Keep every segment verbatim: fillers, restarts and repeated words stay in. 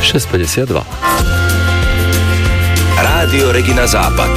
šesť päťdesiatdva. Rádio Regina Západ.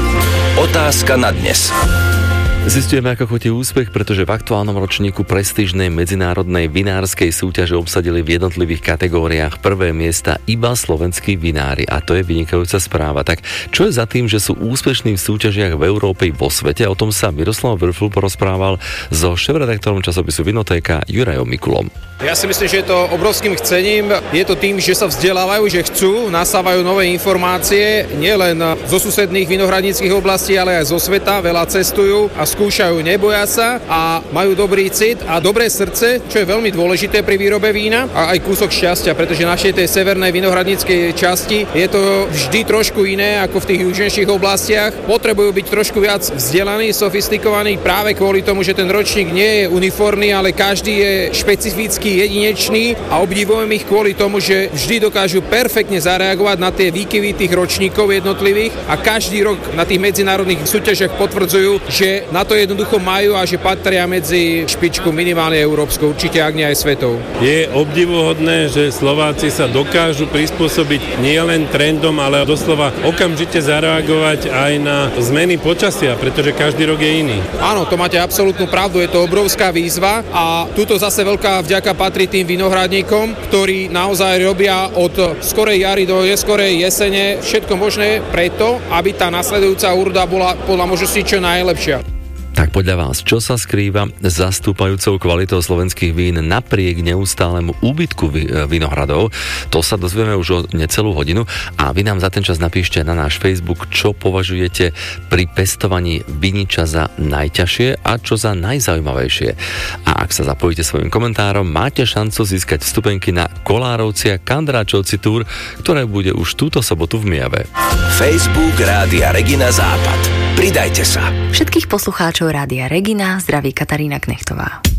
Otázka na dnes. Zistujeme, ako chutí úspech, pretože v aktuálnom ročníku prestížnej medzinárodnej vinárskej súťaže obsadili v jednotlivých kategóriách prvé miesta iba slovenskí vinári a to je vynikajúca správa. Tak čo je za tým, že sú úspešní v súťažiach v Európe i vo svete? O tom sa Miroslav Vrfl porozprával so šéfredaktorom časopisu Vinotéka Jurajom Mikulom. Ja si myslím, že je to obrovským chcením. Je to tým, že sa vzdelávajú, že chcú, nasávajú nové informácie, nielen zo susedných vinohradníckych oblastí, ale aj zo sveta, veľa cestujú a skúšajú, neboja sa a majú dobrý cit a dobré srdce, čo je veľmi dôležité pri výrobe vína a aj kúsok šťastia, pretože našej tej severnej vinohradníckej časti je to vždy trošku iné ako v tých južnejších oblastiach. Potrebujú byť trošku viac vzdelaní, sofistikovaní práve kvôli tomu, že ten ročník nie je uniformný, ale každý je špecifický, jedinečný a obdivujem ich kvôli tomu, že vždy dokážu perfektne zareagovať na tie výkyvy tých ročníkov jednotlivých a každý rok na tých medzinárodných súťažiach potvrdzujú, že na to jednoducho majú a že patria medzi špičku minimálne európskou, určite ak nie aj svetou. Je obdivuhodné, že Slováci sa dokážu prispôsobiť nielen trendom, ale doslova okamžite zareagovať aj na zmeny počasia, pretože každý rok je iný. Áno, to máte absolútnu pravdu, je to obrovská výzva a tuto zase veľká vďaka patrí tým vinohradníkom, ktorí naozaj robia od skorej jary do neskorej jesene všetko možné preto, aby tá nasledujúca úroda bola podľa možností čo najlepšia. Tak podľa vás, čo sa skrýva za stúpajúcou kvalitou slovenských vín napriek neustálemu úbytku vinohradov? To sa dozvieme už o necelú hodinu a vy nám za ten čas napíšte na náš Facebook, čo považujete pri pestovaní viniča za najťažšie a čo za najzaujímavejšie. A ak sa zapojíte svojim komentárom, máte šancu získať vstupenky na Kolárovci a Kandráčovci Tour, ktoré bude už túto sobotu v Mijave. Facebook Rádia Regina Západ. Pridajte sa. Všetkých poslucháčov Rádia Regina zdraví Katarína Knechtová.